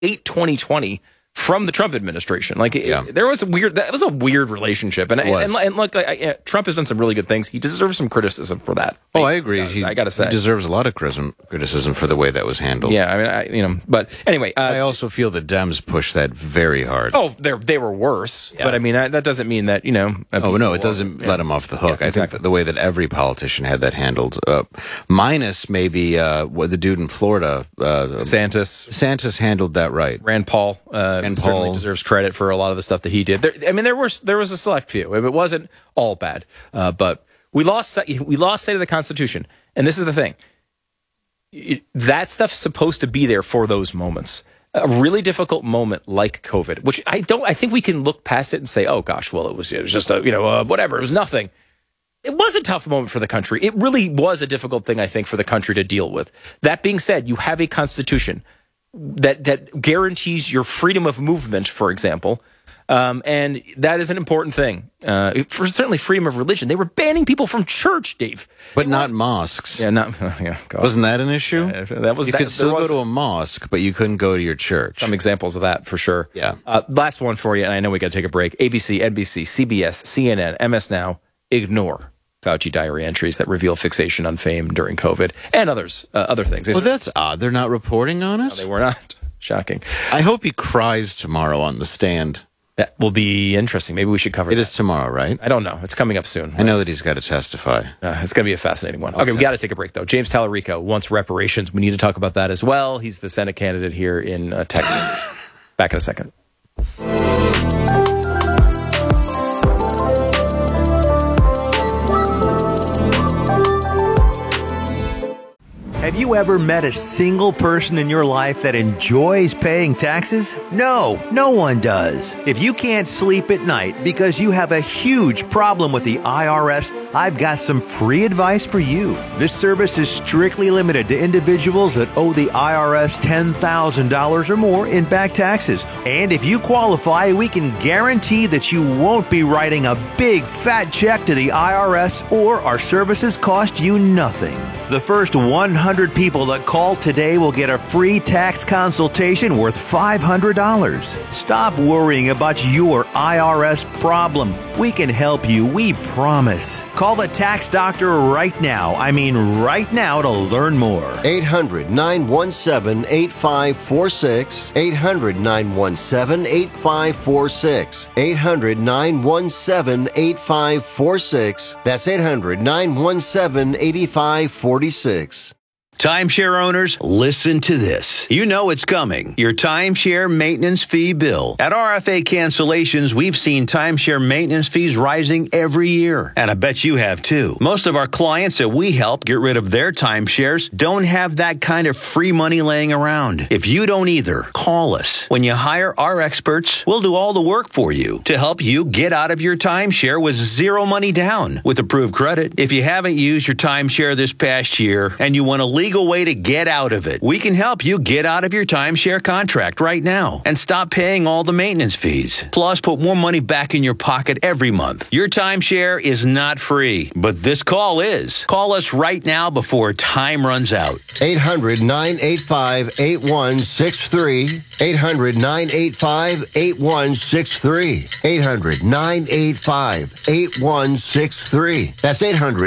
hate 2020 from the Trump administration. Like that was a weird relationship. And look, Trump has done some really good things. He deserves some criticism for that. Oh, I agree. I got to say, he deserves a lot of criticism for the way that was handled. Yeah, I mean, but anyway, I also feel the Dems pushed that very hard. Oh, they were worse. Yeah. But I mean, that doesn't mean that it doesn't let him off the hook. I think that the way that every politician had that handled, minus maybe the dude in Florida, DeSantis handled that right. Rand Paul certainly deserves credit for a lot of the stuff that he did. There was a select few. It wasn't all bad, but we lost sight of the Constitution. And this is the thing: that stuff is supposed to be there for those moments. A really difficult moment like COVID, which I think we can look past it and say, oh gosh, well it was just whatever. It was nothing. It was a tough moment for the country. It really was a difficult thing, I think, for the country to deal with. That being said, you have a constitution that guarantees your freedom of movement, for example, and that is an important thing. For certainly freedom of religion, they were banning people from church, Dave, but not mosques. Yeah, wasn't that an issue? Yeah, you could still go to a mosque, but you couldn't go to your church. Some examples of that for sure. Yeah. Last one for you, and I know we got to take a break. ABC, NBC, CBS, CNN, MS Now ignore Fauci diary entries that reveal fixation on fame during COVID and other things. Well, that's odd. They're not reporting on it? No, they were not. Shocking. I hope he cries tomorrow on the stand. That will be interesting. Maybe we should cover that. It is tomorrow, right? I don't know. It's coming up soon. I know that he's got to testify. It's going to be a fascinating one. Okay, we got to take a break, though. James Tallarico wants reparations. We need to talk about that as well. He's the Senate candidate here in Texas. Back in a second. Have you ever met a single person in your life that enjoys paying taxes? No, no one does. If you can't sleep at night because you have a huge problem with the IRS, I've got some free advice for you. This service is strictly limited to individuals that owe the IRS $10,000 or more in back taxes. And if you qualify, we can guarantee that you won't be writing a big fat check to the IRS, or our services cost you nothing. The first 100 people that call today will get a free tax consultation worth $500. Stop worrying about your IRS problem. We can help you, we promise. Call the tax doctor right now. I mean right now to learn more. 800-917-8546. 800-917-8546. 800-917-8546. That's 800-917-8546. Timeshare owners, listen to this. You know it's coming. Your timeshare maintenance fee bill. At RFA Cancellations, we've seen timeshare maintenance fees rising every year. And I bet you have too. Most of our clients that we help get rid of their timeshares don't have that kind of free money laying around. If you don't either, call us. When you hire our experts, we'll do all the work for you to help you get out of your timeshare with zero money down with approved credit. If you haven't used your timeshare this past year and you want to legal way to get out of it, we can help you get out of your timeshare contract right now and stop paying all the maintenance fees. Plus, put more money back in your pocket every month. Your timeshare is not free, but this call is. Call us right now before time runs out. 800-985-8163. 800-985-8163. 800-985-8163. That's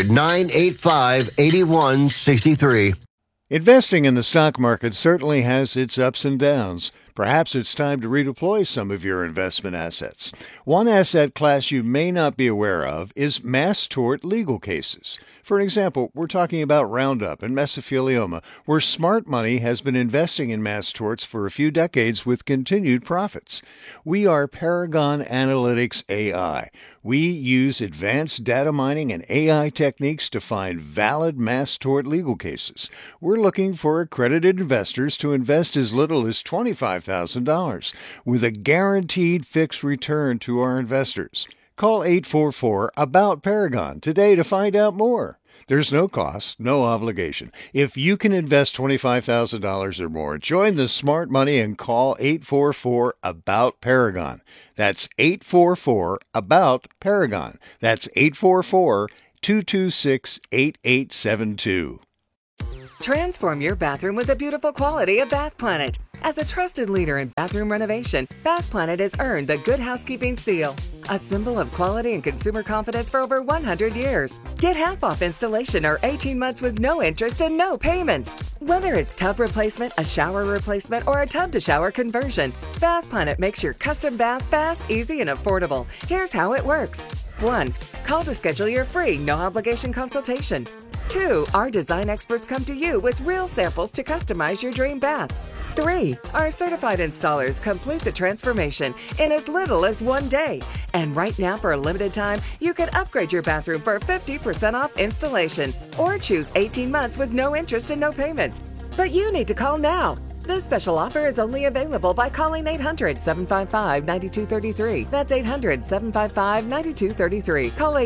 800-985-8163. Investing in the stock market certainly has its ups and downs. Perhaps it's time to redeploy some of your investment assets. One asset class you may not be aware of is mass tort legal cases. For example, we're talking about Roundup and mesothelioma, where smart money has been investing in mass torts for a few decades with continued profits. We are Paragon Analytics AI. We use advanced data mining and AI techniques to find valid mass tort legal cases. We're looking for accredited investors to invest as little as $25,000 with a guaranteed fixed return to our investors. Call 844-ABOUT-PARAGON today to find out more. There's no cost, no obligation. If you can invest $25,000 or more, join the smart money and call 844-ABOUT-PARAGON. That's 844-ABOUT-PARAGON. That's 844-226-8872. Transform your bathroom with the beautiful quality of Bath Planet. As a trusted leader in bathroom renovation, Bath Planet has earned the Good Housekeeping seal, a symbol of quality and consumer confidence for over 100 years. Get half off installation or 18 months with no interest and no payments. Whether it's tub replacement, a shower replacement, or a tub-to-shower conversion, Bath Planet makes your custom bath fast, easy, and affordable. Here's how it works. 1. Call to schedule your free, no-obligation consultation. 2. Our design experts come to you with real samples to customize your dream bath. 3. Our certified installers complete the transformation in as little as 1 day. And right now, for a limited time, you can upgrade your bathroom for 50% off installation or choose 18 months with no interest and no payments. But you need to call now. This special offer is only available by calling 800-755-9233. That's 800-755-9233. Call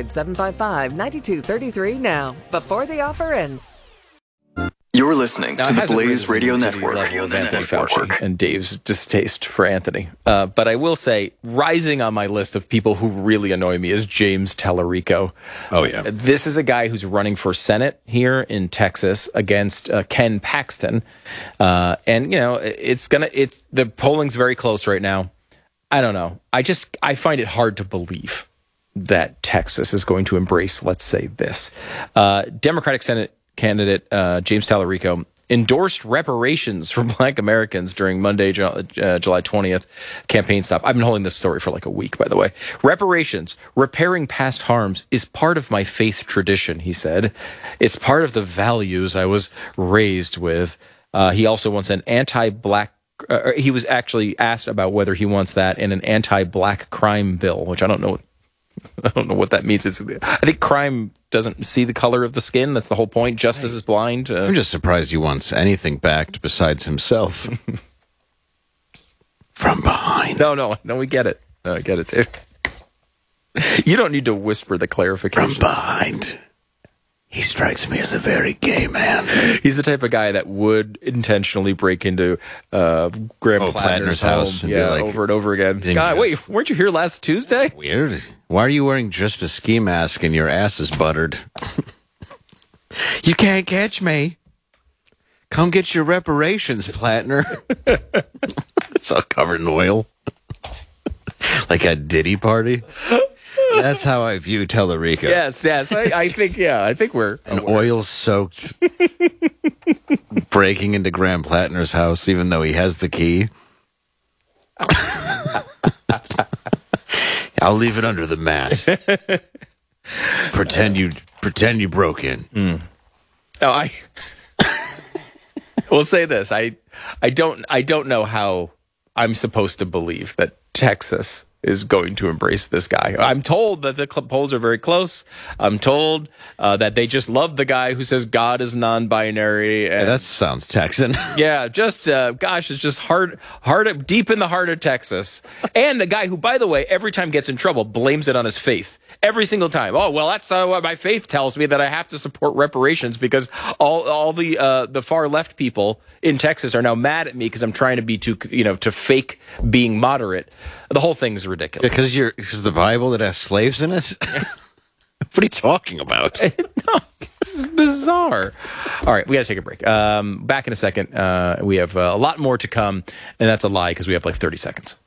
800-755-9233 now, before the offer ends. You're listening to the Blaze Radio Network. Of Anthony Fauci and Dave's distaste for Anthony. But I will say, rising on my list of people who really annoy me is James Tallarico. Oh, yeah. This is a guy who's running for Senate here in Texas against Ken Paxton. And, you know, the polling's very close right now. I don't know. I find it hard to believe that Texas is going to embrace, let's say, this. Democratic Senate candidate James Tallarico endorsed reparations for Black Americans during Monday, July 20th campaign stop. I've been holding this story for like a week, by the way. Reparations, repairing past harms, is part of my faith tradition, he said. It's part of the values I was raised with. He also wants an anti-Black he was actually asked about whether he wants that in an anti-Black crime bill, which I don't know what that means. I think crime doesn't see the color of the skin. That's the whole point. Justice is blind. I'm just surprised he wants anything backed besides himself. From behind. No, we get it. I get it, too. You don't need to whisper the clarification. From behind. He strikes me as a very gay man. He's the type of guy that would intentionally break into Graham Plattner's house and like, over and over again. God, wait, weren't you here last Tuesday? Weird. Why are you wearing just a ski mask and your ass is buttered? You can't catch me. Come get your reparations, Plattner. It's all covered in oil. Like a Diddy party. That's how I view Tallarico. Yes. I think we're an oil-soaked breaking into Graham Plattner's house, even though he has the key. I'll leave it under the mat. Pretend you broke in. No, I will say this. I don't know how I'm supposed to believe that Texas is going to embrace this guy. I'm told that the polls are very close. I'm told that they just love the guy who says God is non-binary. And, that sounds Texan. Yeah, just, it's just hard, deep in the heart of Texas. And the guy who, by the way, every time gets in trouble, blames it on his faith. Every single time. Oh, well, that's what my faith tells me, that I have to support reparations because all the far left people in Texas are now mad at me because I'm trying to be to fake being moderate. The whole thing is ridiculous. Because the Bible that has slaves in it? What are you talking about? No, this is bizarre. All right, we got to take a break. Back in a second. We have a lot more to come, and that's a lie because we have like 30 seconds.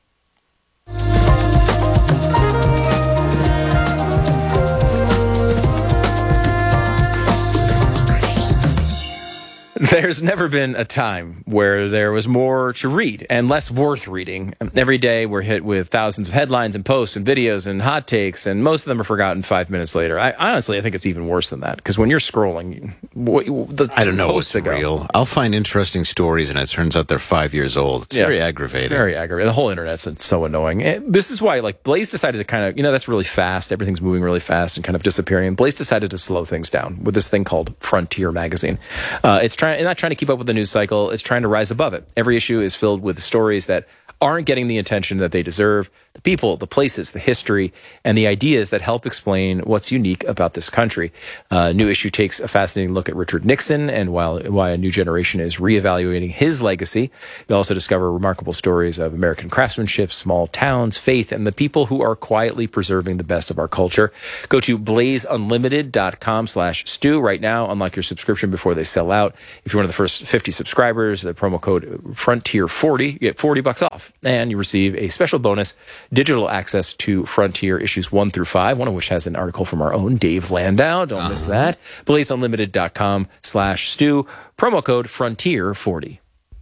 There's never been a time where there was more to read and less worth reading. Every day we're hit with thousands of headlines and posts and videos and hot takes, and most of them are forgotten 5 minutes later. I think it's even worse than that, because when you're scrolling, I don't know what's real. I'll find interesting stories, and it turns out they're 5 years old. It's very aggravating. Very aggravating. The whole internet's so annoying. This is why, Blaze decided to kind of, that's really fast. Everything's moving really fast and kind of disappearing. And Blaze decided to slow things down with this thing called Frontier Magazine. It's not trying to keep up with the news cycle. It's trying to rise above it. Every issue is filled with stories that aren't getting the attention that they deserve. The people, the places, the history, and the ideas that help explain what's unique about this country. New issue takes a fascinating look at Richard Nixon and why a new generation is reevaluating his legacy. You'll also discover remarkable stories of American craftsmanship, small towns, faith, and the people who are quietly preserving the best of our culture. Go to blazeunlimited.com/Stu right now. Unlock your subscription before they sell out. If you're one of the first 50 subscribers, the promo code Frontier40, you get $40 off, and you receive a special bonus, digital access to Frontier issues 1 through 5, one of which has an article from our own Dave Landau. Don't miss that. blazeunlimited.com/Stu, promo code Frontier40.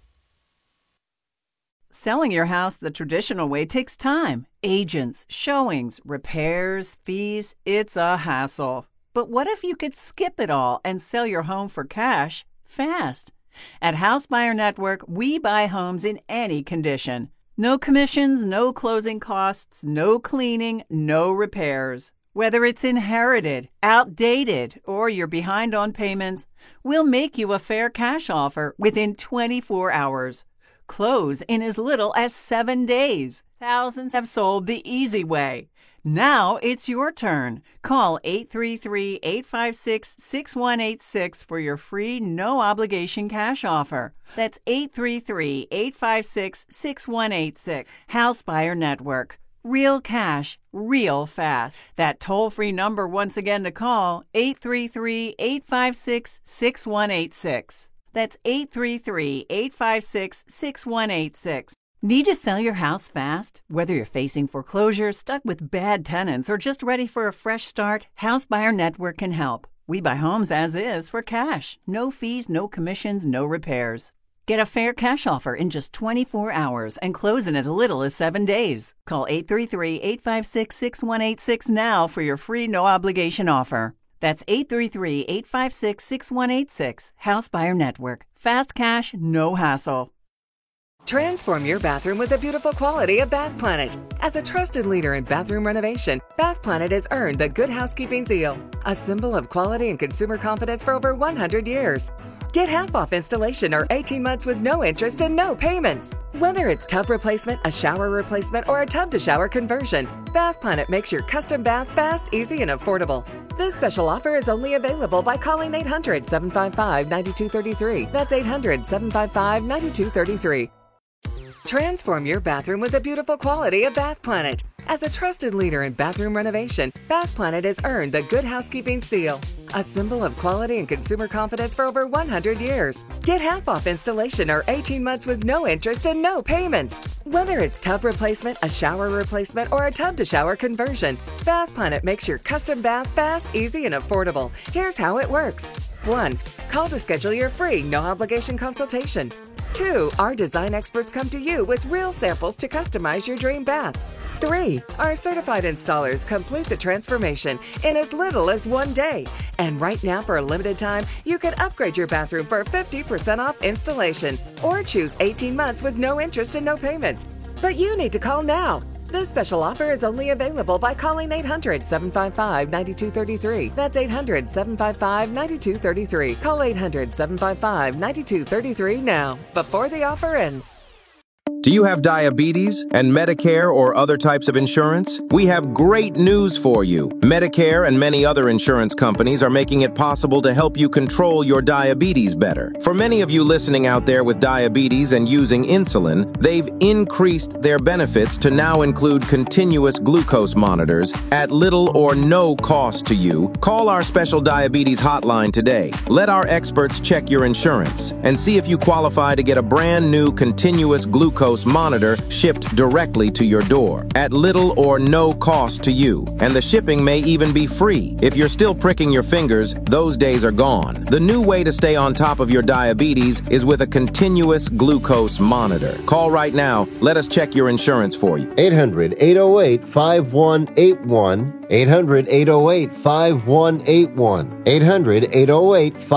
Selling your house the traditional way takes time. Agents, showings, repairs, fees. It's a hassle. But what if you could skip it all and sell your home for cash fast? At House Buyer Network, we buy homes in any condition. No commissions, no closing costs, no cleaning, no repairs. Whether it's inherited, outdated, or you're behind on payments, we'll make you a fair cash offer within 24 hours. Close in as little as 7 days. Thousands have sold the easy way. Now it's your turn. Call 833-856-6186 for your free, no-obligation cash offer. That's 833-856-6186. House Buyer Network. Real cash, real fast. That toll-free number once again to call, 833-856-6186. That's 833-856-6186. Need to sell your house fast? Whether you're facing foreclosure, stuck with bad tenants, or just ready for a fresh start, House Buyer Network can help. We buy homes as is for cash. No fees, no commissions, no repairs. Get a fair cash offer in just 24 hours and close in as little as 7 days. Call 833-856-6186 now for your free no-obligation offer. That's 833-856-6186. House Buyer Network. Fast cash, no hassle. Transform your bathroom with the beautiful quality of Bath Planet. As a trusted leader in bathroom renovation, Bath Planet has earned the Good Housekeeping seal, a symbol of quality and consumer confidence for over 100 years. Get half off installation or 18 months with no interest and no payments. Whether it's tub replacement, a shower replacement, or a tub-to-shower conversion, Bath Planet makes your custom bath fast, easy, and affordable. This special offer is only available by calling 800-755-9233. That's 800-755-9233. Transform your bathroom with the beautiful quality of Bath Planet. As a trusted leader in bathroom renovation, Bath Planet has earned the Good Housekeeping seal, a symbol of quality and consumer confidence for over 100 years. Get half off installation or 18 months with no interest and no payments. Whether it's tub replacement, a shower replacement, or a tub-to-shower conversion, Bath Planet makes your custom bath fast, easy, and affordable. Here's how it works. 1. Call to schedule your free, no-obligation consultation. 2. Our design experts come to you with real samples to customize your dream bath. 3. Our certified installers complete the transformation in as little as 1 day. And right now, for a limited time, you can upgrade your bathroom for 50% off installation or choose 18 months with no interest and no payments. But you need to call now. This special offer is only available by calling 800-755-9233. That's 800-755-9233. Call 800-755-9233 now, before the offer ends. Do you have diabetes and Medicare or other types of insurance? We have great news for you. Medicare and many other insurance companies are making it possible to help you control your diabetes better. For many of you listening out there with diabetes and using insulin, they've increased their benefits to now include continuous glucose monitors at little or no cost to you. Call our special diabetes hotline today. Let our experts check your insurance and see if you qualify to get a brand new continuous glucose monitor shipped directly to your door at little or no cost to you. And the shipping may even be free. If you're still pricking your fingers, those days are gone. The new way to stay on top of your diabetes is with a continuous glucose monitor. Call right now. Let us check your insurance for you. 800-808-5181. 800-808-5181.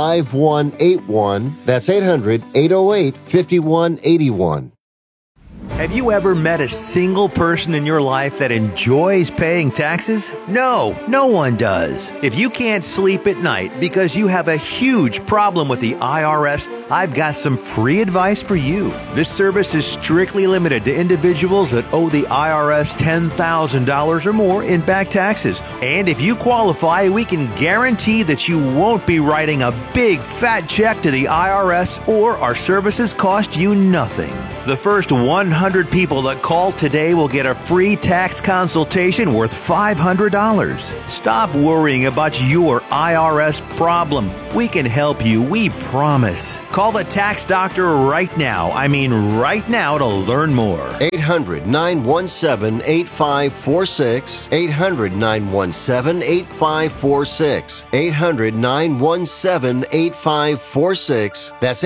800-808-5181. That's 800-808-5181. Have you ever met a single person in your life that enjoys paying taxes? No, no one does. If you can't sleep at night because you have a huge problem with the IRS, I've got some free advice for you. This service is strictly limited to individuals that owe the IRS $10,000 or more in back taxes. And if you qualify, we can guarantee that you won't be writing a big fat check to the IRS, or our services cost you nothing. The first 100 people that call today will get a free tax consultation worth $500. Stop worrying about your IRS problem. We can help you, we promise. Call the tax doctor right now. I mean right now, to learn more. 800-917-8546. 800-917-8546. 800-917-8546. That's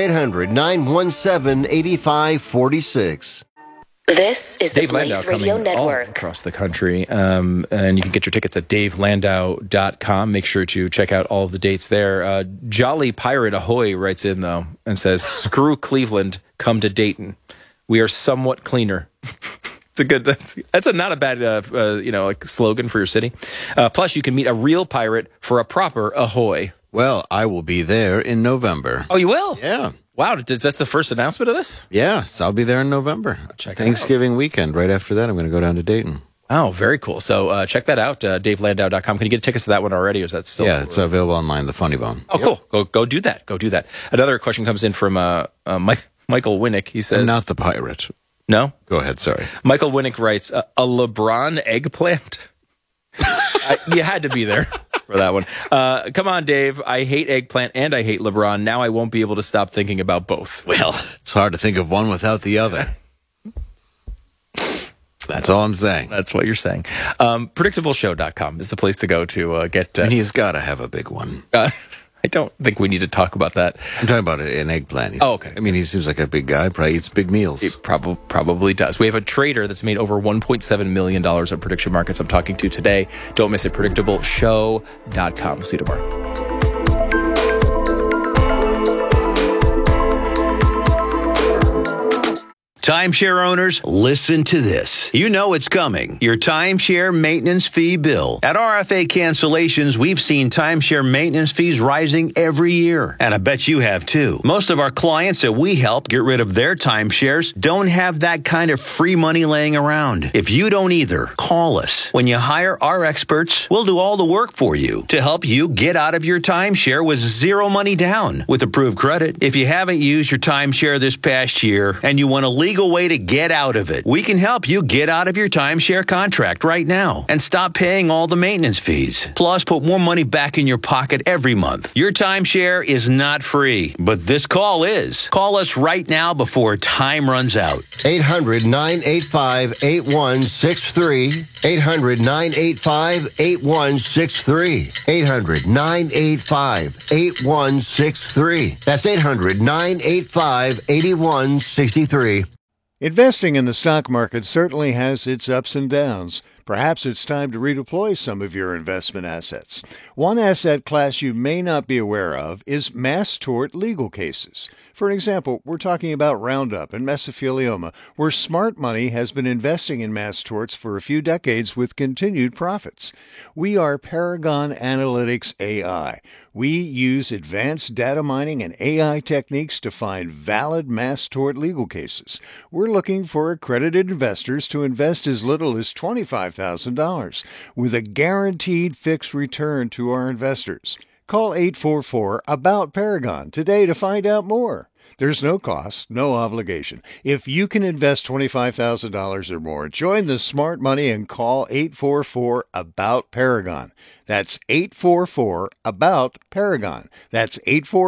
800-917-8546. This is Dave the Blaze Landau Radio coming all Network. across the country, and you can get your tickets at davelandau.com. Make sure to check out all of the dates there. Jolly Pirate Ahoy writes in, though, and says, screw Cleveland, come to Dayton. We are somewhat cleaner. It's a good. That's not a bad like slogan for your city. Plus, you can meet a real pirate for a proper ahoy. Well, I will be there in November. Oh, you will? Yeah. Wow, that's the first announcement of this? Yes, I'll be there in November. Check Thanksgiving weekend. Right after that, I'm going to go down to Dayton. Oh, very cool. So check that out, davelandau.com. Can you get tickets to that one already, or is that still? Yeah, it's available online, The Funny Bone. Oh, yep. Cool. Go do that. Go do that. Another question comes in from Michael Winnick. He says... I'm not the pirate. No? Go ahead, sorry. Michael Winnick writes, a LeBron eggplant? You had to be there for that one. Come on, Dave. I hate eggplant and I hate LeBron. Now I won't be able to stop thinking about both. Well, it's hard to think of one without the other. That's all I'm saying. That's what you're saying. PredictableShow.com is the place to go to get... and he's got to have a big one. I don't think we need to talk about that. I'm talking about an eggplant. Oh, okay. I mean, he seems like a big guy. Probably eats big meals. He probably does. We have a trader that's made over $1.7 million on prediction markets I'm talking to today. Don't miss it. PredictableShow.com. See you tomorrow. Timeshare owners, listen to this. You know it's coming. Your timeshare maintenance fee bill. At RFA Cancellations, we've seen timeshare maintenance fees rising every year. And I bet you have too. Most of our clients that we help get rid of their timeshares don't have that kind of free money laying around. If you don't either, call us. When you hire our experts, we'll do all the work for you to help you get out of your timeshare with zero money down with approved credit. If you haven't used your timeshare this past year and you want to legal way to get out of it, we can help you get out of your timeshare contract right now and stop paying all the maintenance fees. Plus, put more money back in your pocket every month. Your timeshare is not free, but this call is. Call us right now before time runs out. 800-985-8163. 800-985-8163. 800-985-8163. That's 800-985-8163. Investing in the stock market certainly has its ups and downs. Perhaps it's time to redeploy some of your investment assets. One asset class you may not be aware of is mass tort legal cases. For example, we're talking about Roundup and mesothelioma, where smart money has been investing in mass torts for a few decades with continued profits. We are Paragon Analytics AI. We use advanced data mining and AI techniques to find valid mass tort legal cases. We're looking for accredited investors to invest as little as $25,000 with a guaranteed fixed return to our investors. Call 844-ABOUT-PARAGON today to find out more. There's no cost, no obligation. If you can invest $25,000 or more, join the smart money and call 844-ABOUT-PARAGON. That's 844-ABOUT-PARAGON. That's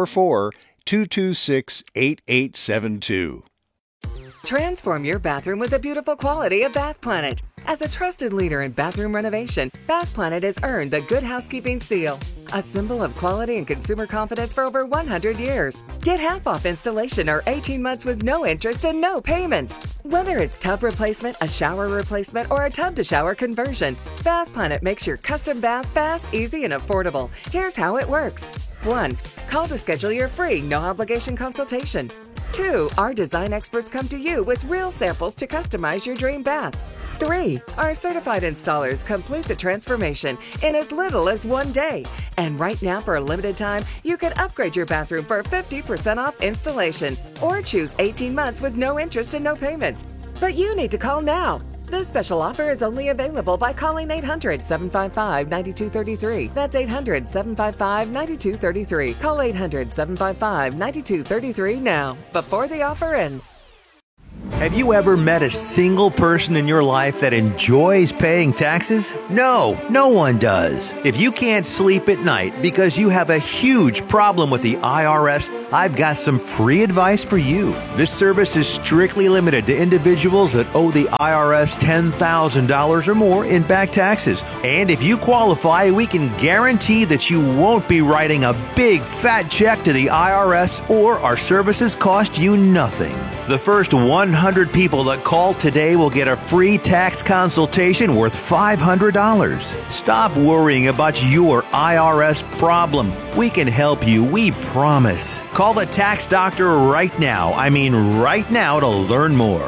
844-226-8872. Transform your bathroom with the beautiful quality of Bath Planet. As a trusted leader in bathroom renovation, Bath Planet has earned the Good Housekeeping seal, a symbol of quality and consumer confidence for over 100 years. Get half off installation or 18 months with no interest and no payments. Whether it's tub replacement, a shower replacement, or a tub-to-shower conversion, Bath Planet makes your custom bath fast, easy, and affordable. Here's how it works. 1. Call to schedule your free, no-obligation consultation. 2, our design experts come to you with real samples to customize your dream bath. 3, our certified installers complete the transformation in as little as 1 day. And right now, for a limited time, you can upgrade your bathroom for 50% off installation or choose 18 months with no interest and no payments. But you need to call now. This special offer is only available by calling 800-755-9233. That's 800-755-9233. Call 800-755-9233 now, before the offer ends. Have you ever met a single person in your life that enjoys paying taxes? No, no one does. If you can't sleep at night because you have a huge problem with the IRS, I've got some free advice for you. This service is strictly limited to individuals that owe the IRS $10,000 or more in back taxes. And if you qualify, we can guarantee that you won't be writing a big fat check to the IRS, or our services cost you nothing. The first 100 people that call today will get a free tax consultation worth $500. Stop worrying about your IRS problem. We can help you, we promise. Call the tax doctor right now. I mean right now, to learn more.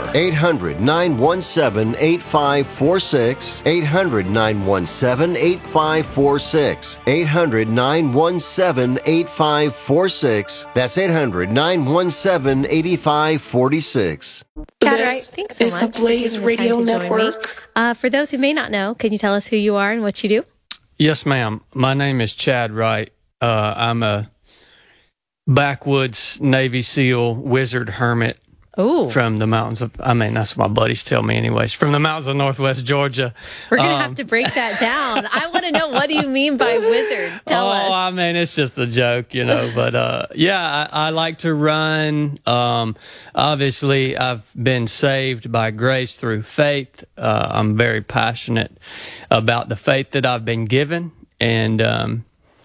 800-917-8546. 800-917-8546. 800-917-8546. That's 800-917-8546. Thanks so much. The Blaze Radio Network. For those who may not know, can you tell us who you are and what you do? Yes, ma'am. My name is Chad Wright. I'm a backwoods Navy SEAL wizard hermit. Ooh. From the mountains of, that's what my buddies tell me anyways, from the mountains of Northwest Georgia. We're going to have to break that down. I want to know, what do you mean by wizard? Tell us. It's just a joke, but I like to run. Obviously, I've been saved by grace through faith. I'm very passionate about the faith that I've been given. And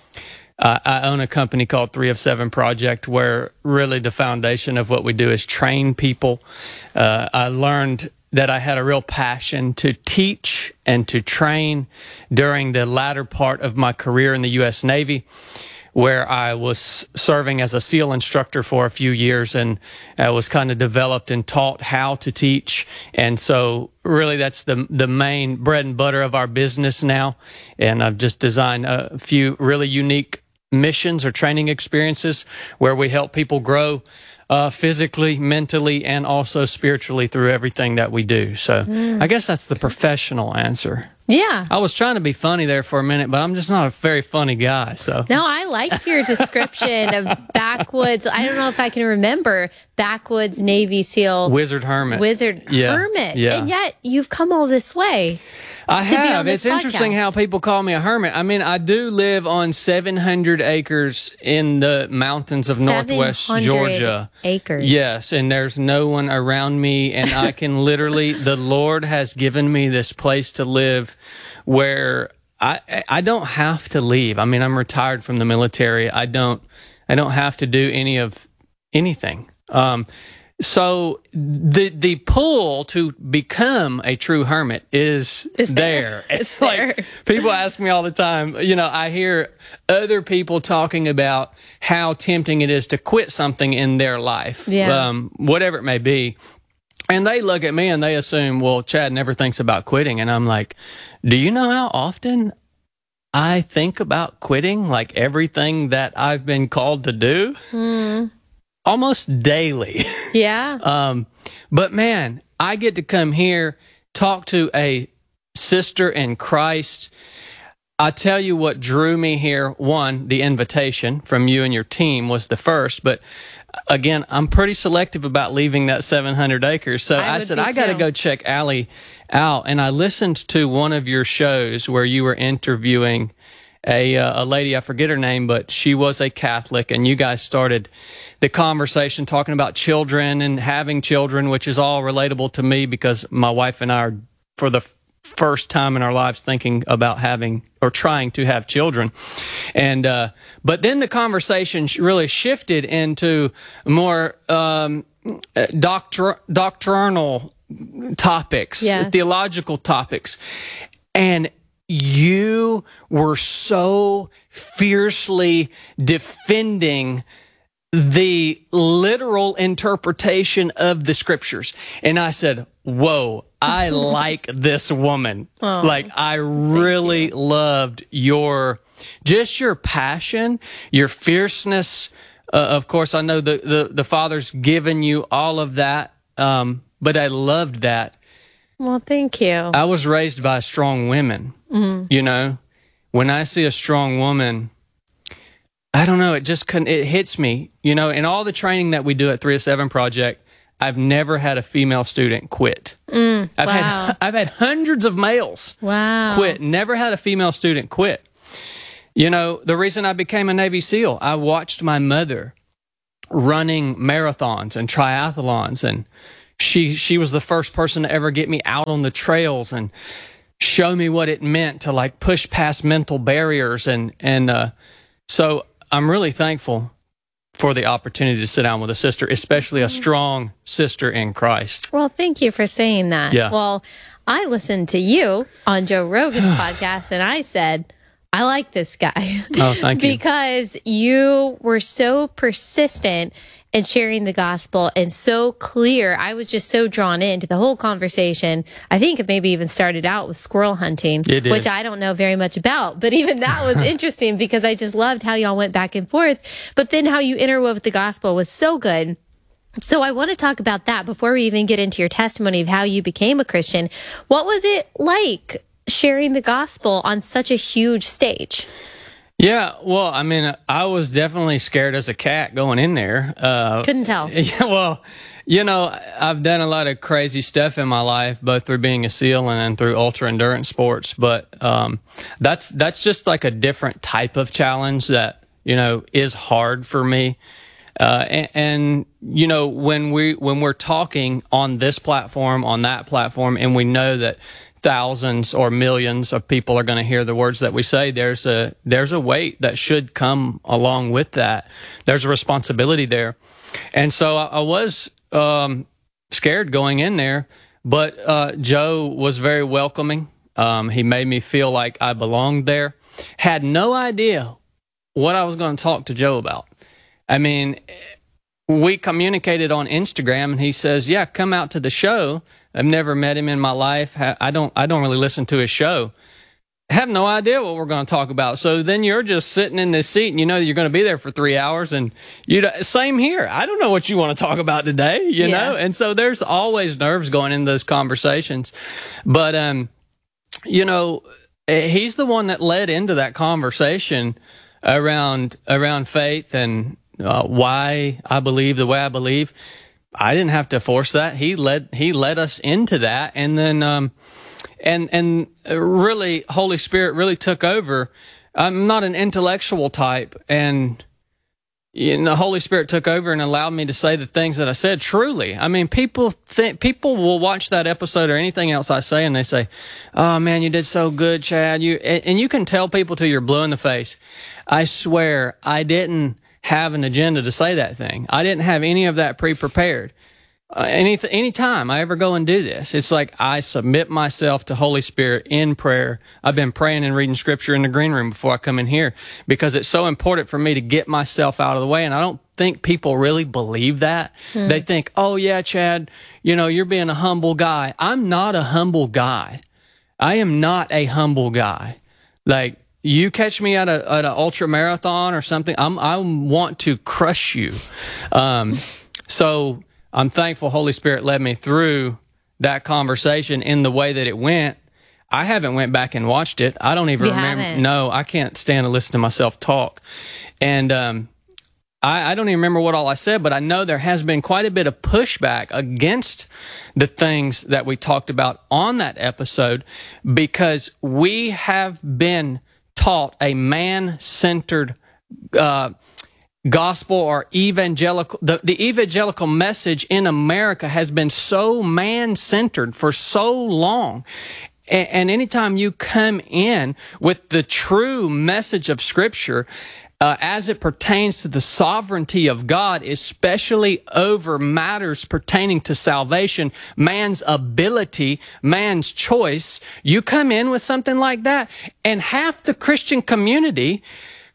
I own a company called 3 of 7 Project, where really the foundation of what we do is train people. I learned that I had a real passion to teach and to train during the latter part of my career in the U.S. Navy, where I was serving as a SEAL instructor for a few years, and I was kind of developed and taught how to teach. And so really that's the main bread and butter of our business now. And I've just designed a few really unique missions or training experiences where we help people grow physically, mentally, and also spiritually through everything that we do. So I guess that's the professional answer. Yeah. I was trying to be funny there for a minute, but I'm just not a very funny guy. So no, I liked your description of backwoods. I don't know if I can remember backwoods Navy SEAL wizard hermit. Hermit. Yeah. And yet you've come all this way. I have. It's interesting how people call me a hermit. I do live on 700 acres in the mountains of Northwest Georgia. Acres. Yes, and there's no one around me, and I can literally, the Lord has given me this place to live where I don't have to leave. I'm retired from the military. I don't have to do anything. So the pull to become a true hermit is there. It's there. People ask me all the time, I hear other people talking about how tempting it is to quit something in their life, whatever it may be. And they look at me and they assume, well, Chad never thinks about quitting. And I'm like, do you know how often I think about quitting, like everything that I've been called to do? Almost daily. Yeah. But man, I get to come here, talk to a sister in Christ. I tell you what drew me here. One, the invitation from you and your team was the first. But again, I'm pretty selective about leaving that 700 acres. So I said, I got to go check Allie out. And I listened to one of your shows where you were interviewing a lady, I forget her name, but she was a Catholic, and you guys started the conversation talking about children and having children, which is all relatable to me because my wife and I are, for the first time in our lives, thinking about having or trying to have children. And but then the conversation really shifted into more doctrinal topics, theological topics. And you were so fiercely defending the literal interpretation of the scriptures. And I said, whoa, I like this woman. Oh, like, I really loved your passion, your fierceness. Of course, I know the Father's given you all of that, but I loved that. Well, thank you. I was raised by strong women. You know, when I see a strong woman, I don't know, it hits me. You know, in all the training that we do at 307 Project, I've never had a female student quit. I've had hundreds of males quit. Never had a female student quit. You know, the reason I became a Navy SEAL, I watched my mother running marathons and triathlons, and she was the first person to ever get me out on the trails and show me what it meant to like push past mental barriers. And so I'm really thankful for the opportunity to sit down with a sister, especially a strong sister in Christ. Well, thank you for saying that. Yeah. Well, I listened to you on Joe Rogan's podcast, and I said, I like this guy. Oh, thank you. Because you were so persistent in sharing the gospel and so clear. I was just so drawn into the whole conversation. I think it maybe even started out with squirrel hunting, which I don't know very much about. But even that was interesting because I just loved how y'all went back and forth. But then how you interwove the gospel was so good. So I want to talk about that before we even get into your testimony of how you became a Christian. What was it like sharing the gospel on such a huge stage? Yeah, well, I mean, I was definitely scared as a cat going in there. Couldn't tell. Yeah, well, you know, I've done a lot of crazy stuff in my life, both through being a SEAL and then through ultra endurance sports. But that's just like a different type of challenge that, you know, is hard for me. And you know, when we're talking on this platform, on that platform, and we know that thousands or millions of people are going to hear the words that we say, there's a weight that should come along with that. There's a responsibility there. And so I was scared going in there, but Joe was very welcoming. He made me feel like I belonged there. Had no idea what I was going to talk to Joe about. I mean, we communicated on Instagram, and he says, yeah, come out to the show. I've never met him in my life. I don't really listen to his show. I have no idea what we're going to talk about. So then you're just sitting in this seat, and you know you're going to be there for 3 hours. And same here. I don't know what you want to talk about today, you know? And so there's always nerves going into those conversations. But, you know, he's the one that led into that conversation around faith and why I believe the way I believe. I didn't have to force that. He led us into that. And then, and really, Holy Spirit really took over. I'm not an intellectual type, and the Holy Spirit took over and allowed me to say the things that I said. Truly, I mean, people will watch that episode or anything else I say, and they say, "Oh man, you did so good, Chad." And you can tell people till you're blue in the face. I swear, I didn't have an agenda to say that thing. I didn't have any of that pre-prepared. Any time I ever go and do this, it's like I submit myself to Holy Spirit in prayer. I've been praying and reading scripture in the green room before I come in here because it's so important for me to get myself out of the way. And I don't think people really believe that. They think, oh yeah, Chad, you know, you're being a humble guy. I'm not a humble guy. I am not a humble guy. Like, you catch me at an ultra marathon or something, I want to crush you. So I'm thankful Holy Spirit led me through that conversation in the way that it went. I haven't went back and watched it. I don't even remember. Haven't. No, I can't stand to listen to myself talk. And I don't even remember what all I said, but I know there has been quite a bit of pushback against the things that we talked about on that episode because we have been taught a man-centered gospel or evangelical. The evangelical message in America has been so man-centered for so long. And anytime you come in with the true message of Scripture, as it pertains to the sovereignty of God, especially over matters pertaining to salvation, man's ability, man's choice, you come in with something like that, and half the Christian community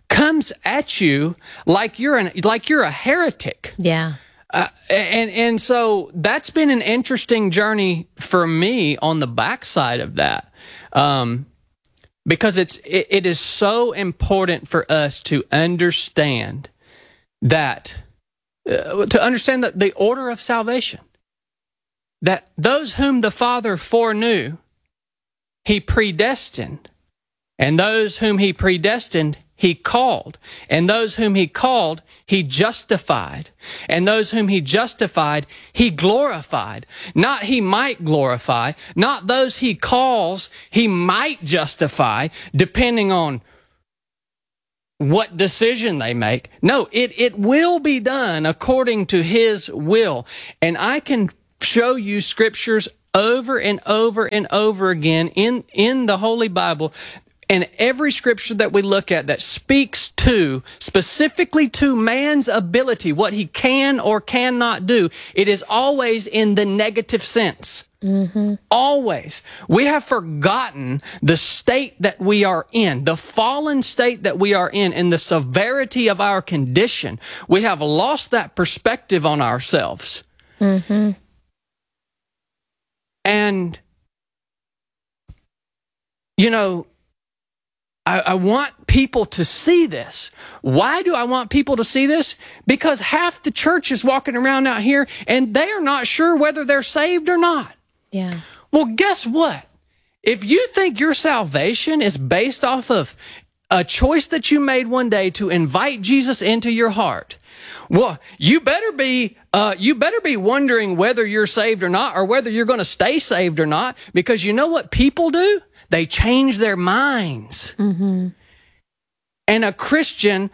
comes at you like you're a heretic. Yeah. And so that's been an interesting journey for me on the backside of that, because it is so important for us to understand that the order of salvation, that those whom the Father foreknew, He predestined, and those whom He predestined, He called, and those whom He called, He justified, and those whom He justified, He glorified. Not He might glorify, not those He calls, He might justify, depending on what decision they make. No, it will be done according to His will. And I can show you scriptures over and over and over again in the Holy Bible. And every scripture that we look at that speaks specifically to man's ability, what he can or cannot do, it is always in the negative sense. Mm-hmm. Always. We have forgotten the state that we are in, the fallen state that we are in, and the severity of our condition. We have lost that perspective on ourselves. Mm-hmm. And, I want people to see this. Why do I want people to see this? Because half the church is walking around out here and they are not sure whether they're saved or not. Yeah. Well, guess what? If you think your salvation is based off of a choice that you made one day to invite Jesus into your heart, well, you better be wondering whether you're saved or not, or whether you're going to stay saved or not, because you know what people do? They change their minds. Mm-hmm. And a Christian,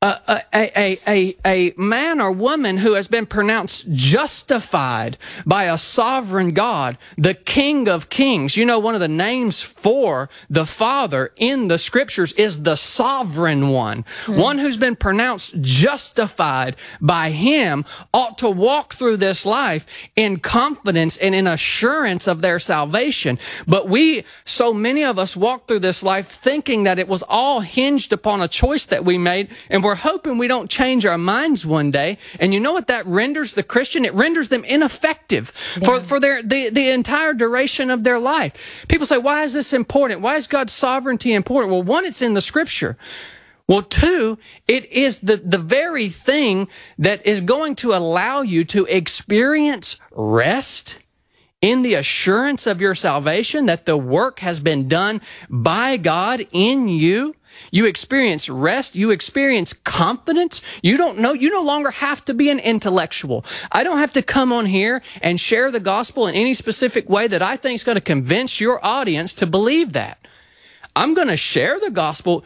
a man or woman who has been pronounced justified by a sovereign God, the King of Kings. One of the names for the Father in the Scriptures is the Sovereign One. Mm. One who's been pronounced justified by Him ought to walk through this life in confidence and in assurance of their salvation. But so many of us walk through this life thinking that it was all hinged upon a choice that we made, and we're hoping we don't change our minds one day. And you know what that renders the Christian? It renders them ineffective for the entire duration of their life. People say, why is this important? Why is God's sovereignty important? Well, one, it's in the Scripture. Well, two, it is the very thing that is going to allow you to experience rest in the assurance of your salvation, that the work has been done by God in you. You experience rest. You experience confidence. You no longer have to be an intellectual. I don't have to come on here and share the gospel in any specific way that I think is going to convince your audience to believe that. I'm going to share the gospel.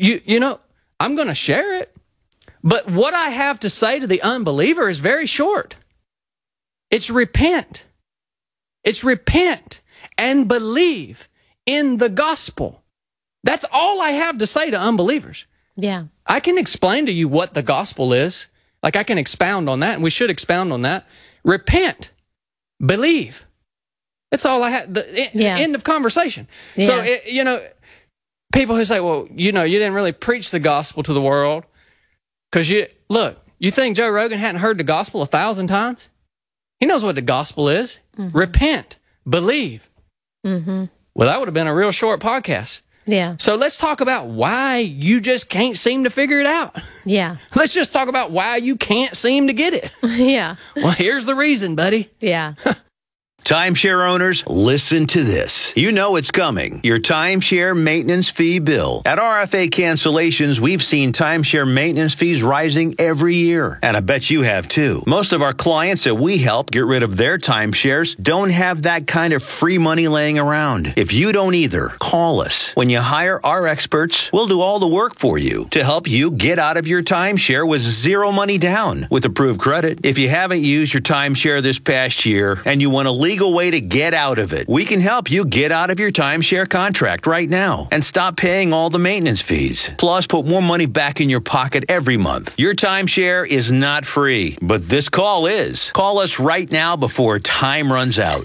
I'm going to share it. But what I have to say to the unbeliever is very short. It's repent. It's repent and believe in the gospel. That's all I have to say to unbelievers. Yeah. I can explain to you what the gospel is. Like, I can expound on that, and we should expound on that. Repent. Believe. That's all I have. End of conversation. Yeah. So, people who say, well, you didn't really preach the gospel to the world. Because you think Joe Rogan hadn't heard the gospel 1,000 times? He knows what the gospel is. Mm-hmm. Repent. Believe. Mm-hmm. Well, that would have been a real short podcast. Yeah. So let's talk about why you just can't seem to figure it out. Yeah. Let's just talk about why you can't seem to get it. Yeah. Well, here's the reason, buddy. Yeah. Timeshare owners, listen to this. You know it's coming. Your timeshare maintenance fee bill. At RFA Cancellations, we've seen timeshare maintenance fees rising every year. And I bet you have too. Most of our clients that we help get rid of their timeshares don't have that kind of free money laying around. If you don't either, call us. When you hire our experts, we'll do all the work for you to help you get out of your timeshare with zero money down with approved credit. If you haven't used your timeshare this past year and you want to legally legal way to get out of it. We can help you get out of your timeshare contract right now and stop paying all the maintenance fees. Plus, put more money back in your pocket every month. Your timeshare is not free, but this call is. Call us right now before time runs out.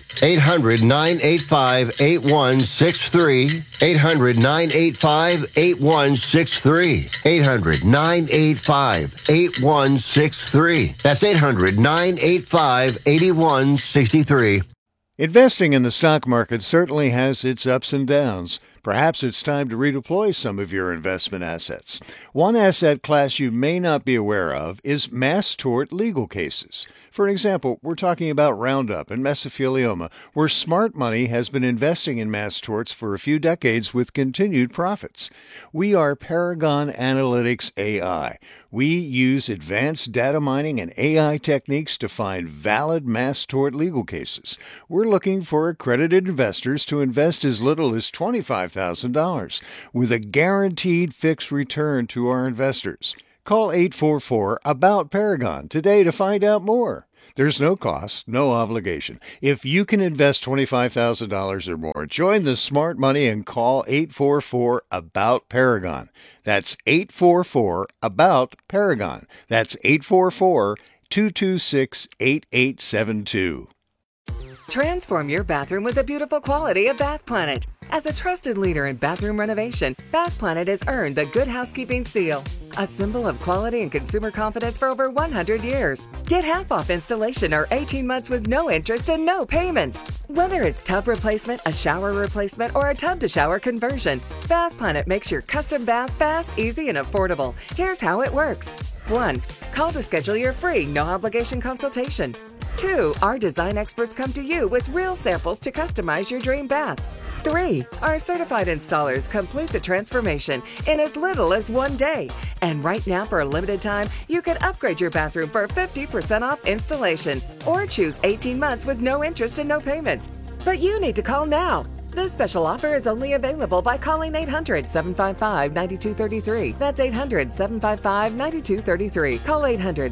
800-985-8163. 800-985-8163. 800-985-8163. That's 800-985-8163. Investing in the stock market certainly has its ups and downs. Perhaps it's time to redeploy some of your investment assets. One asset class you may not be aware of is mass tort legal cases. For example, we're talking about Roundup and mesothelioma, where smart money has been investing in mass torts for a few decades with continued profits. We are Paragon Analytics AI. We use advanced data mining and AI techniques to find valid mass tort legal cases. We're looking for accredited investors to invest as little as $25,000 with a guaranteed fixed return to our investors. Call 844-ABOUT-PARAGON today to find out more. There's no cost, no obligation. If you can invest $25,000 or more, join the smart money and call 844-ABOUT-PARAGON. That's 844-ABOUT-PARAGON. That's 844-226-8872. Transform your bathroom with the beautiful quality of Bath Planet. As a trusted leader in bathroom renovation, Bath Planet has earned the Good Housekeeping seal, a symbol of quality and consumer confidence for over 100 years. Get half off installation or 18 months with no interest and no payments. Whether it's tub replacement, a shower replacement, or a tub-to-shower conversion, Bath Planet makes your custom bath fast, easy, and affordable. Here's how it works. 1. Call to schedule your free, no-obligation consultation. 2. Our design experts come to you with real samples to customize your dream bath. 3. Our certified installers complete the transformation in as little as 1 day. And right now, for a limited time, you can upgrade your bathroom for 50% off installation or choose 18 months with no interest and no payments. But you need to call now. This special offer is only available by calling 800-755-9233. That's 800-755-9233. Call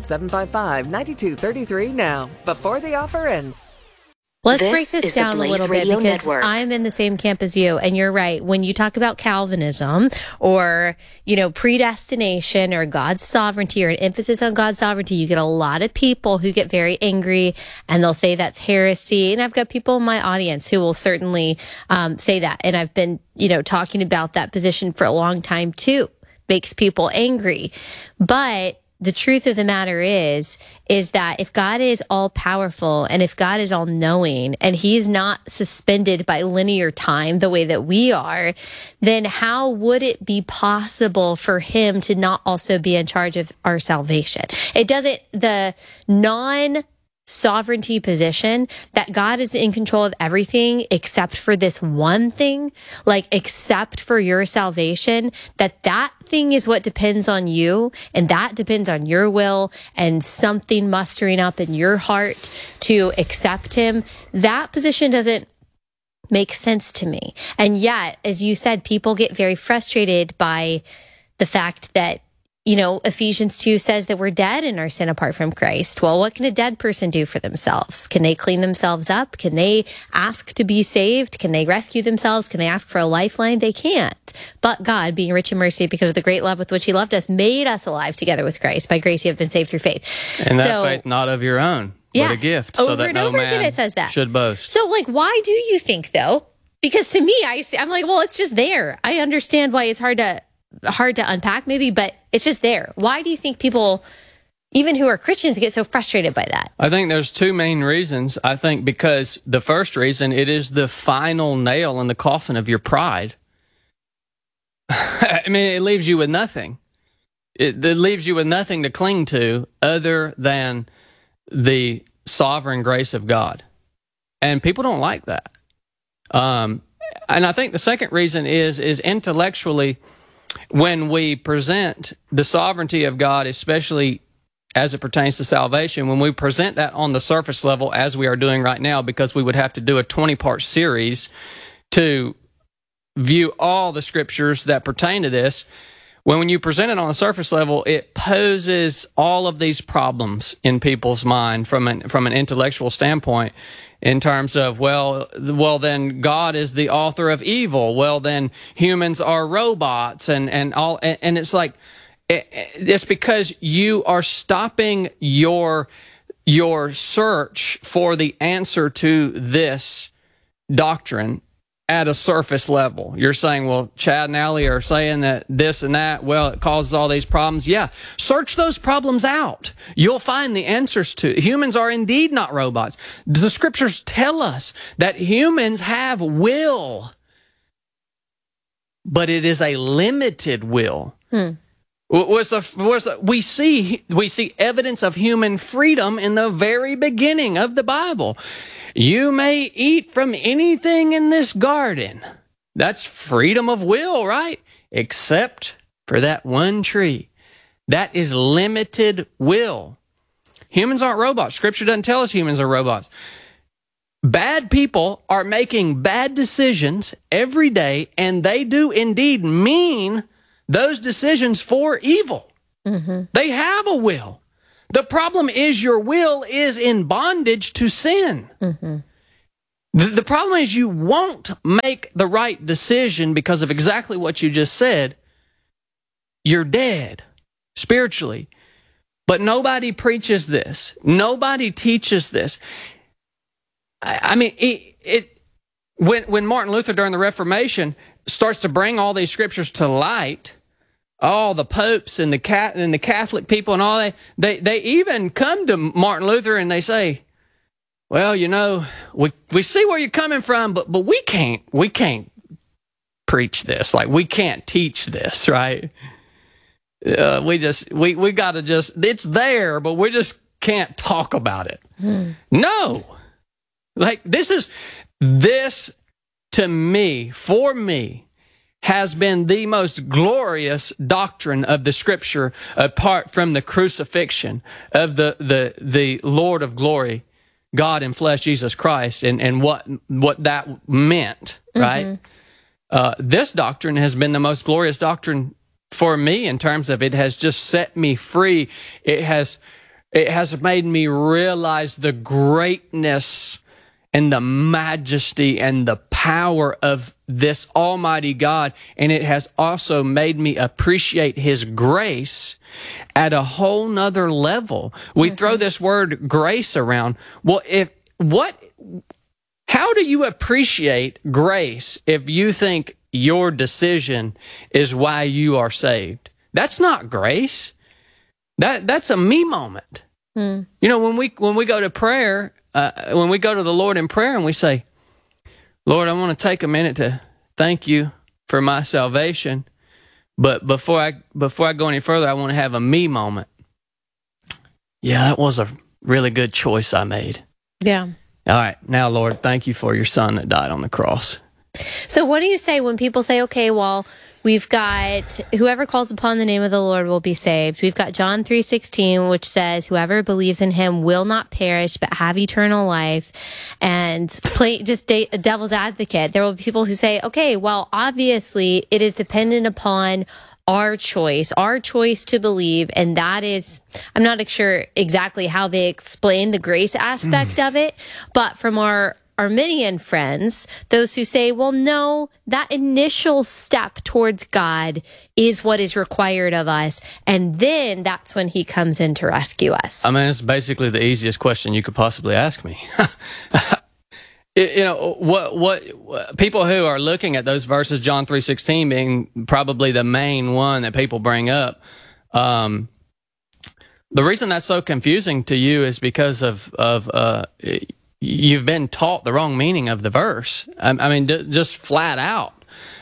800-755-9233 now, before the offer ends. Let's break this down a little bit because I'm in the same camp as you. And you're right. When you talk about Calvinism or, predestination or God's sovereignty or an emphasis on God's sovereignty, you get a lot of people who get very angry and they'll say that's heresy. And I've got people in my audience who will certainly say that. And I've been, talking about that position for a long time too. Makes people angry. But the truth of the matter is that if God is all powerful and if God is all knowing and he's not suspended by linear time the way that we are, then how would it be possible for him to not also be in charge of our salvation? The non-sovereignty position that God is in control of everything except for this one thing, except for your salvation, that thing is what depends on you, and that depends on your will and something mustering up in your heart to accept him. That position doesn't make sense to me. And yet, as you said, people get very frustrated by the fact that Ephesians 2 says that we're dead in our sin apart from Christ. Well, what can a dead person do for themselves? Can they clean themselves up? Can they ask to be saved? Can they rescue themselves? Can they ask for a lifeline? They can't. But God, being rich in mercy because of the great love with which he loved us, made us alive together with Christ. By grace you have been saved through faith. And that faith not of your own, but a gift, so that no man it says that. should boast. So, why do you think, though? Because to me, I'm like, well, it's just there. I understand why it's hard to unpack maybe, but it's just there. Why do you think people, even who are Christians, get so frustrated by that? I think there's two main reasons. I think because the first reason, it is the final nail in the coffin of your pride. It leaves you with nothing. It leaves you with nothing to cling to other than the sovereign grace of God. And people don't like that. And I think the second reason is intellectually, when we present the sovereignty of God, especially as it pertains to salvation, when we present that on the surface level, as we are doing right now, because we would have to do a 20-part series to view all the scriptures that pertain to this, when you present it on the surface level, it poses all of these problems in people's mind from an intellectual standpoint, in terms of, well, then God is the author of evil. Well, then humans are robots, and it's like, it's because you are stopping your search for the answer to this doctrine at a surface level. You're saying, well, Chad and Allie are saying that this and that, well, it causes all these problems. Yeah, search those problems out. You'll find the answers to. Humans are indeed not robots. The scriptures tell us that humans have will, but it is a limited will. We see evidence of human freedom in the very beginning of the Bible. You may eat from anything in this garden. That's freedom of will, right? Except for that one tree. That is limited will. Humans aren't robots. Scripture doesn't tell us humans are robots. Bad people are making bad decisions every day, and they do indeed mean those decisions for evil. Mm-hmm. They have a will. The problem is your will is in bondage to sin. Mm-hmm. The problem is you won't make the right decision because of exactly what you just said. You're dead spiritually. But nobody preaches this. Nobody teaches this. I mean, when Martin Luther during the Reformation starts to bring all these scriptures to light, all the popes and the Catholic people and all they even come to Martin Luther and they say, well, you know, we see where you're coming from, but we can't preach this. Like, we can't teach this, right? We gotta just, it's there, but we just can't talk about it. No. Like, this to me, for me, has been the most glorious doctrine of the Scripture, apart from the crucifixion of the Lord of glory, God in flesh, Jesus Christ, and what that meant, right? Mm-hmm. This doctrine has been the most glorious doctrine for me, in terms of it has just set me free. It has made me realize the greatness and the majesty and the power of this Almighty God. And it has also made me appreciate His grace at a whole nother level. We throw this word grace around. Well, how do you appreciate grace if you think your decision is why you are saved? That's not grace. That's a me moment. You know, when we go to prayer, when we go to the Lord in prayer and we say, Lord, I want to take a minute to thank you for my salvation, but before I go any further, I want to have a me moment. Yeah, that was a really good choice I made. Yeah. All right, now, Lord, thank you for your son that died on the cross. So what do you say when people say, okay, well, we've got whoever calls upon the name of the Lord will be saved. We've got John 3:16, which says whoever believes in him will not perish but have eternal life. And devil's advocate, there will be people who say, okay, well, obviously it is dependent upon our choice to believe. And that is, I'm not sure exactly how they explain the grace aspect of it, but from our Arminian friends, those who say, well, no, that initial step towards God is what is required of us, and then that's when He comes in to rescue us. I mean, it's basically the easiest question you could possibly ask me. You know, what people who are looking at those verses, John 3:16 being probably the main one that people bring up, the reason that's so confusing to you is because of you've been taught the wrong meaning of the verse. I mean, just flat out.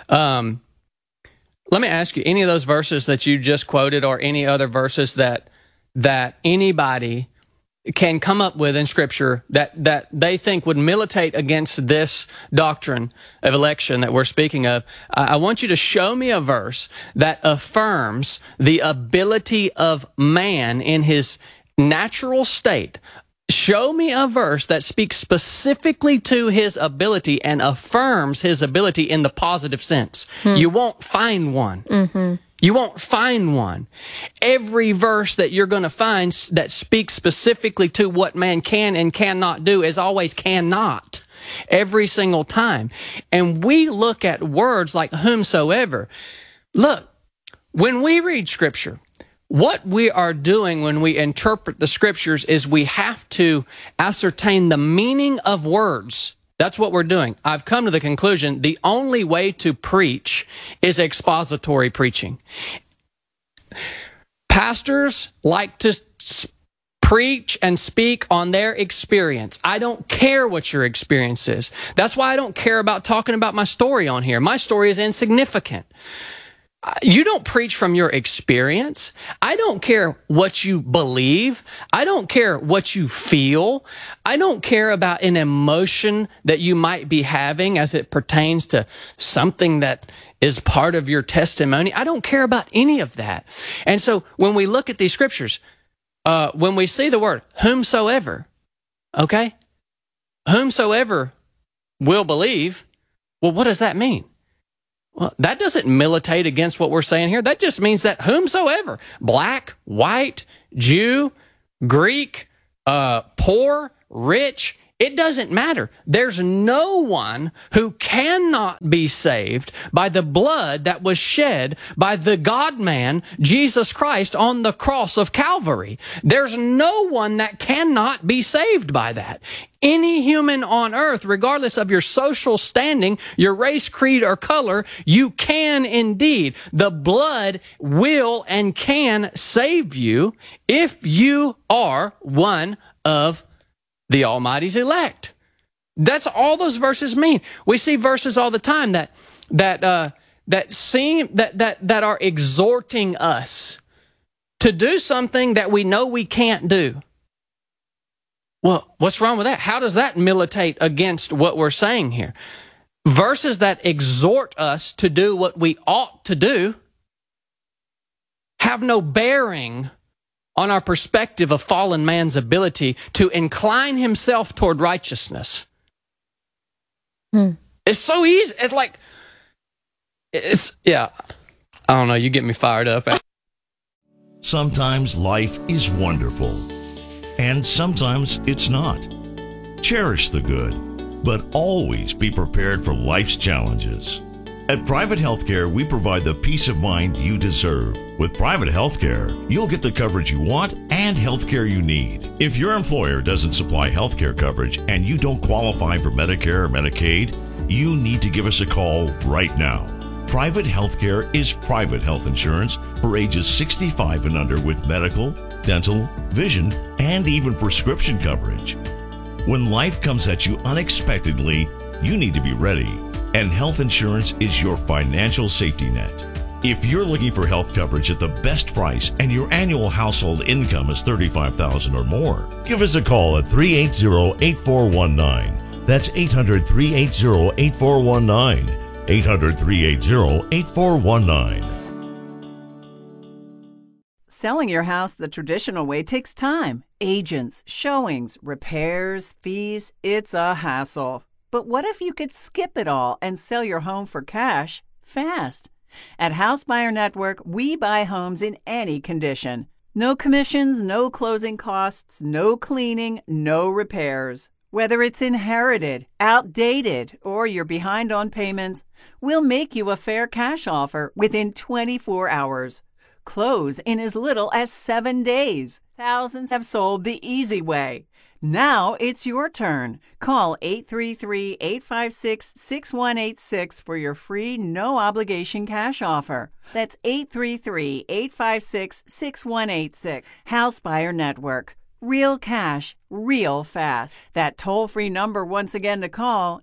Let me ask you, any of those verses that you just quoted, or any other verses that anybody can come up with in Scripture that they think would militate against this doctrine of election that we're speaking of, I want you to show me a verse that affirms the ability of man in his natural state. Show me a verse that speaks specifically to his ability and affirms his ability in the positive sense. You won't find one. You won't find one. Every verse that you're going to find that speaks specifically to what man can and cannot do is always cannot. Every single time. And we look at words like whomsoever. Look, when we read Scripture, what we are doing when we interpret the Scriptures is we have to ascertain the meaning of words. That's what we're doing. I've come to the conclusion the only way to preach is expository preaching. Pastors like to preach and speak on their experience. I don't care what your experience is. That's why I don't care about talking about my story on here. My story is insignificant. You don't preach from your experience. I don't care what you believe. I don't care what you feel. I don't care about an emotion that you might be having as it pertains to something that is part of your testimony. I don't care about any of that. And so when we look at these scriptures, when we see the word whomsoever, okay, whomsoever will believe, well, what does that mean? Well, that doesn't militate against what we're saying here. That just means that whomsoever, black, white, Jew, Greek, poor, rich, it doesn't matter. There's no one who cannot be saved by the blood that was shed by the God-man, Jesus Christ, on the cross of Calvary. There's no one that cannot be saved by that. Any human on earth, regardless of your social standing, your race, creed, or color, you can indeed. The blood will and can save you if you are one of the Almighty's elect. That's all those verses mean. We see verses all the time that are exhorting us to do something that we know we can't do. Well, what's wrong with that? How does that militate against what we're saying here? Verses that exhort us to do what we ought to do have no bearing on our perspective of fallen man's ability to incline himself toward righteousness. It's so easy. Yeah. I don't know. You get me fired up. Sometimes life is wonderful, and sometimes it's not. Cherish the good, but always be prepared for life's challenges. At Private Healthcare, we provide the peace of mind you deserve. With Private Healthcare, you'll get the coverage you want and healthcare you need. If your employer doesn't supply healthcare coverage and you don't qualify for Medicare or Medicaid, you need to give us a call right now. Private Healthcare is private health insurance for ages 65 and under with medical, dental, vision, and even prescription coverage. When life comes at you unexpectedly, you need to be ready. And health insurance is your financial safety net. If you're looking for health coverage at the best price and your annual household income is $35,000 or more, give us a call at 380-8419. That's 800-380-8419. 800-380-8419. Selling your house the traditional way takes time. Agents, showings, repairs, fees, it's a hassle. But what if you could skip it all and sell your home for cash fast? At House Buyer Network, we buy homes in any condition. No commissions, no closing costs, no cleaning, no repairs. Whether it's inherited, outdated, or you're behind on payments, we'll make you a fair cash offer within 24 hours. Close in as little as 7 days. Thousands have sold the easy way. Now it's your turn. Call 833-856-6186 for your free, no-obligation cash offer. That's 833-856-6186. House Buyer Network. Real cash, real fast. That toll-free number once again to call,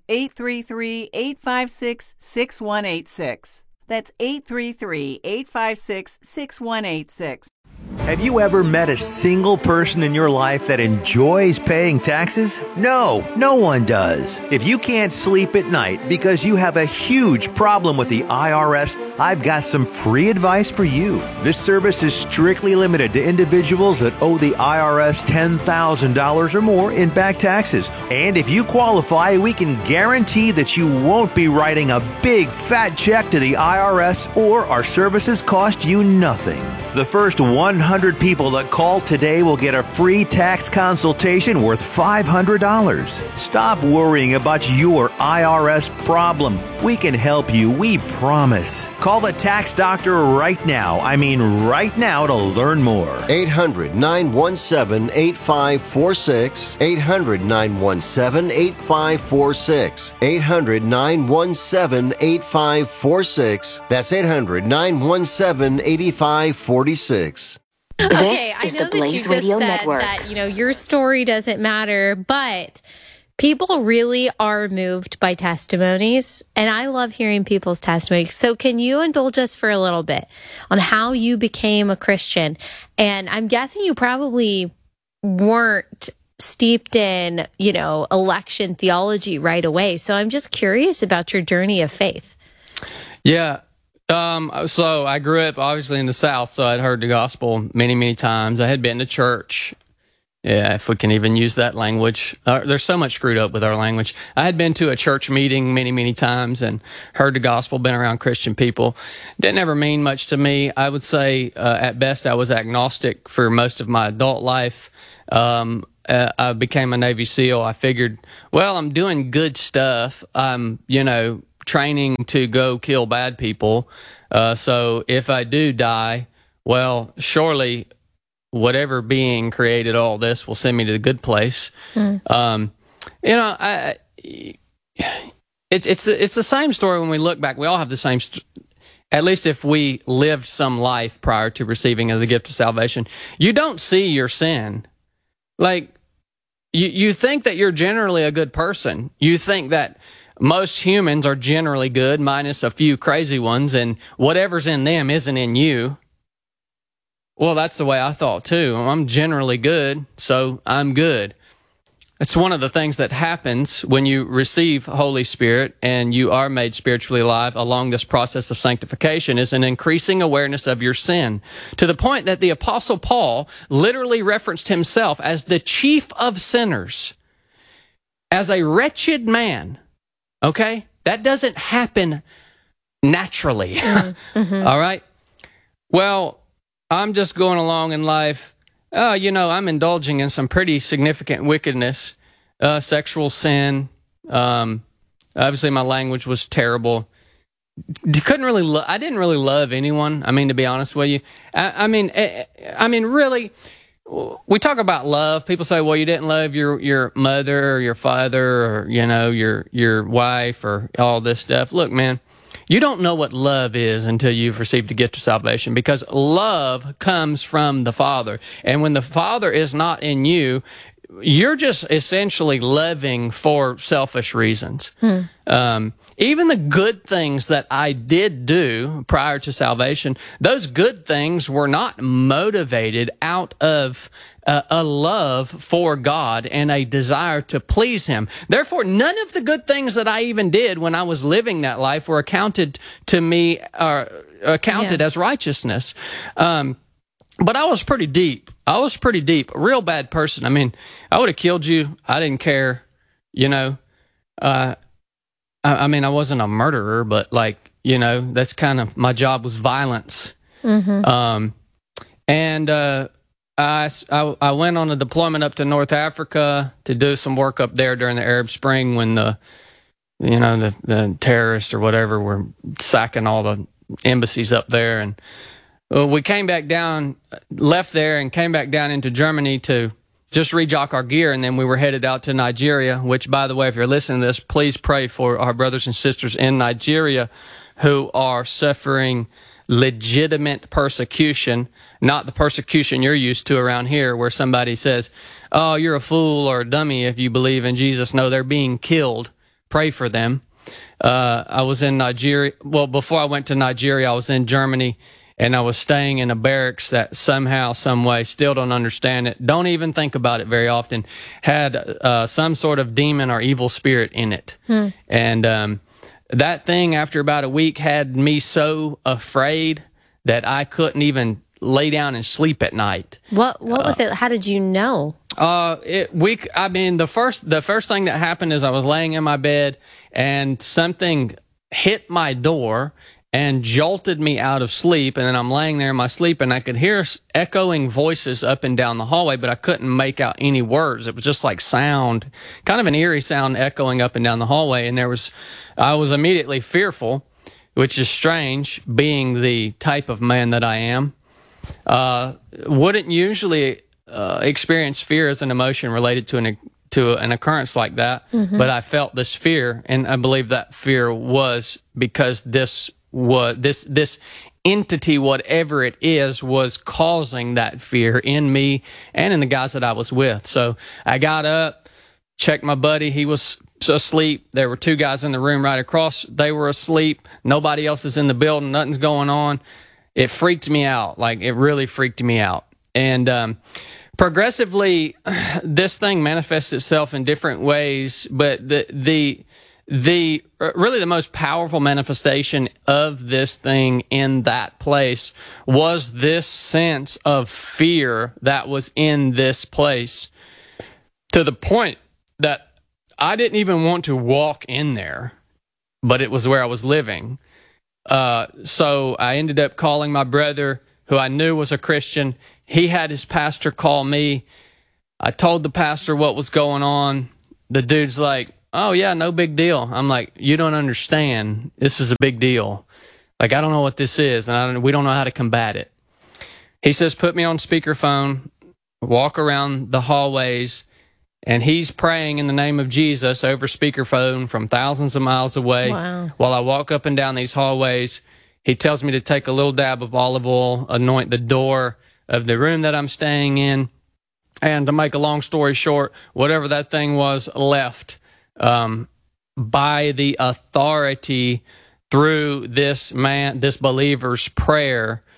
833-856-6186. That's 833-856-6186. Have you ever met a single person in your life that enjoys paying taxes? No, no one does. If you can't sleep at night because you have a huge problem with the IRS, I've got some free advice for you. This service is strictly limited to individuals that owe the IRS $10,000 or more in back taxes. And if you qualify, we can guarantee that you won't be writing a big fat check to the IRS, or our services cost you nothing. The first 100 people that call today will get a free tax consultation worth $500. Stop worrying about your IRS problem. We can help you, we promise. Call the tax doctor right now. I mean right now, to learn more. 800-917-8546. 800-917-8546. 800-917-8546. That's 800-917-8546. Okay, I know that you just said that, your story doesn't matter, but people really are moved by testimonies, and I love hearing people's testimonies. So can you indulge us for a little bit on how you became a Christian? And I'm guessing you probably weren't steeped in, election theology right away. So I'm just curious about your journey of faith. Yeah. So I grew up obviously in the South, so I'd heard the gospel many, many times. I had been to church. Yeah, if we can even use that language. There's so much screwed up with our language. I had been to a church meeting many, many times and heard the gospel, been around Christian people. Didn't ever mean much to me. I would say, at best, I was agnostic for most of my adult life. I became a Navy SEAL. I figured, well, I'm doing good stuff. I'm, training to go kill bad people. So if I do die, well, surely whatever being created all this will send me to the good place. It's the same story when we look back. We all have the same, at least if we lived some life prior to receiving the gift of salvation. You don't see your sin. Like, you think that you're generally a good person. You think that most humans are generally good, minus a few crazy ones, and whatever's in them isn't in you. Well, that's the way I thought, too. I'm generally good, so I'm good. It's one of the things that happens when you receive Holy Spirit and you are made spiritually alive along this process of sanctification is an increasing awareness of your sin, to the point that the Apostle Paul literally referenced himself as the chief of sinners, as a wretched man. Okay? That doesn't happen naturally. Mm-hmm. All right? Well, I'm just going along in life. I'm indulging in some pretty significant wickedness, sexual sin. Obviously, my language was terrible. I didn't really love anyone. I mean, to be honest with you, I mean, really. We talk about love. People say, well, you didn't love your mother or your father or, your wife or all this stuff. Look, man, you don't know what love is until you've received the gift of salvation, because love comes from the Father. And when the Father is not in you, you're just essentially loving for selfish reasons. Even the good things that I did do prior to salvation, those good things were not motivated out of a love for God and a desire to please Him. Therefore, none of the good things that I even did when I was living that life were accounted to me, accounted as righteousness. But I was pretty deep. A real bad person. I mean, I would have killed you. I didn't care, I mean, I wasn't a murderer, but that's kind of, my job was violence. Mm-hmm. I went on a deployment up to North Africa to do some work up there during the Arab Spring when the terrorists or whatever were sacking all the embassies up there. And we came back down, left there and came back down into Germany to just rejock our gear, and then we were headed out to Nigeria, which, by the way, if you're listening to this, please pray for our brothers and sisters in Nigeria who are suffering legitimate persecution, not the persecution you're used to around here where somebody says, oh, you're a fool or a dummy if you believe in Jesus. No, they're being killed. Pray for them. I was in Nigeria. Well, before I went to Nigeria, I was in Germany, and I was staying in a barracks that somehow, some way, still don't understand it, don't even think about it very often, had some sort of demon or evil spirit in it. And that thing, after about a week, had me so afraid that I couldn't even lay down and sleep at night. What was it? How did you know? The first thing that happened is I was laying in my bed and something hit my door and jolted me out of sleep. And then I'm laying there in my sleep and I could hear echoing voices up and down the hallway, but I couldn't make out any words. It was just like sound, kind of an eerie sound echoing up and down the hallway. And I was immediately fearful, which is strange, being the type of man that I am. Wouldn't usually experience fear as an emotion related to an occurrence like that, but I felt this fear, and I believe that fear was because this entity, whatever it is, was causing that fear in me and in the guys that I was with. So I got up, checked my buddy. He was asleep. There were 2 guys in the room right across. They were asleep. Nobody else is in the building. Nothing's going on. It freaked me out. Like, it really freaked me out. And progressively, this thing manifests itself in different ways, but the really the most powerful manifestation of this thing in that place was this sense of fear that was in this place, to the point that I didn't even want to walk in there, but it was where I was living. So I ended up calling my brother, who I knew was a Christian. He had his pastor call me. I told the pastor what was going on. The dude's like, "Oh yeah, no big deal." I'm like, "You don't understand. This is a big deal. Like, I don't know what this is, and we don't know how to combat it." He says, "Put me on speakerphone, walk around the hallways," and he's praying in the name of Jesus over speakerphone from thousands of miles away. Wow. While I walk up and down these hallways, he tells me to take a little dab of olive oil, anoint the door of the room that I'm staying in. And to make a long story short, whatever that thing was left by the authority through this believer's prayer